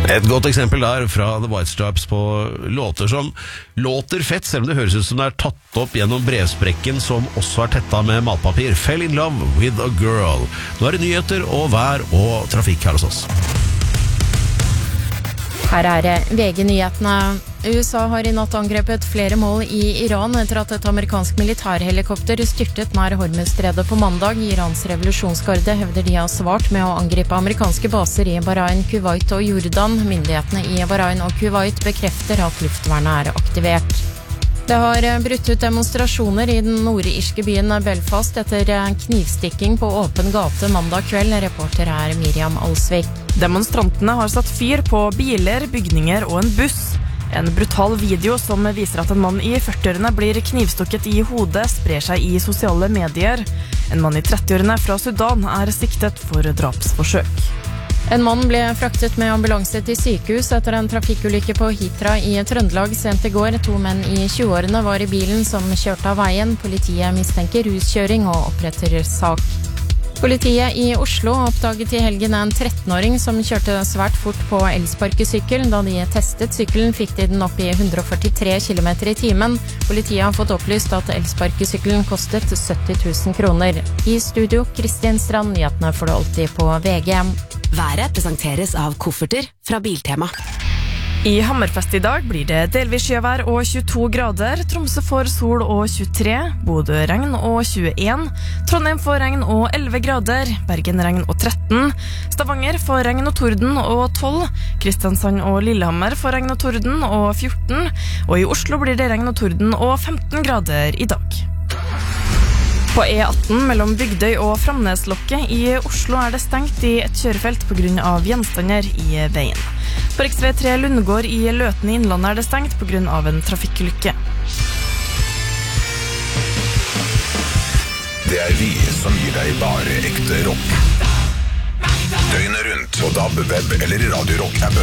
Et godt eksempel der fra The White Stripes på låter som låter fett, selv om det høres ut som det er tatt opp gjennom brevsprekken som også er tetta med matpapir. Fell in love with a girl. Nå er det nyheter og vær og trafikk her hos oss. Her er VG-nyhetene. USA har i natt angrepet flere mål i Iran etter at et amerikansk militærhelikopter styrtet nær Hormuzstredet på mandag. Irans revolusjonsgarde hevder de har svart med å angripe amerikanske baser i Bahrain, Kuwait og Jordan. Myndighetene i Bahrain og Kuwait bekrefter at luftvernet er aktivert. Det har brutt ut demonstrasjoner i den nordirske byen Belfast etter knivstikking på åpen gate mandag kveld. Reporter er Miriam Alsvik. Demonstrantene har satt fyr på biler, bygninger og en buss. En brutal video som viser at en mann i 40-årene blir knivstukket i hodet, sprer seg i sosiale medier. En mann i 30-årene fra Sudan er siktet for drapsforsøk. En mann ble fraktet med ambulanse til sykehus etter en trafikkulykke på Hitra i Trøndelag sent i går. 2 menn i 20-årene var i bilen som kjørte av veien. Politiet mistenker ruskjøring og oppretter sak. Politiet i Oslo oppdaget i helgen en 13-åring som kjørte svært fort på elsparkesykkel. Da de testet sykkelen fikk de den opp i 143 km i timen. Politiet har fått opplyst at elsparkesykkelen kostet 70 000 kroner. I studio, Kristin Strand, nyhetene får du alltid på VG. Været presenteres av kofferter fra Biltema. I Hammerfest i dag blir det delvis sjøvær og 22 grader. Tromsø får sol og 23, Bodø regn og 21, Trondheim får regn og 11 grader, Bergen regn og 13, Stavanger får regn og torden og 12, Kristiansand og Lillehammer får regn og torden og 14, og i Oslo blir det regn og torden og 15 grader i dag. På E18 mellom Bygdøy og Framneslokket i Oslo er det stengt i et kjørefelt på grunn av gjenstander i veien. På riksvei 3 Lundegård i Løten i Innlandet er det stengt på grunn av en trafikkulykke. Det er vi som gir deg bare ekte rock. Døgnet rundt på DAB, web eller i Radio Rock-appen.